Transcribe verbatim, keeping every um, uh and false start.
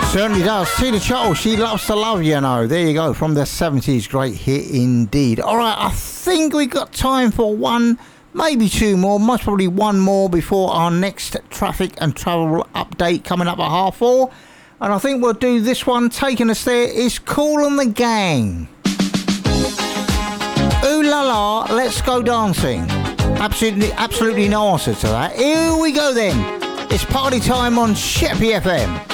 Certainly does. Tina Charles, She Loves to Love, you know. There you go, from the seventies. Great hit indeed. All right, I think we got time for one, maybe two more, most probably one more before our next traffic and travel update coming up at half four. And I think we'll do this one. Taking us there is Kool and the Gang. Ooh la la, let's go dancing. Absolutely, absolutely no answer to that. Here we go then. It's party time on Sheppy F M.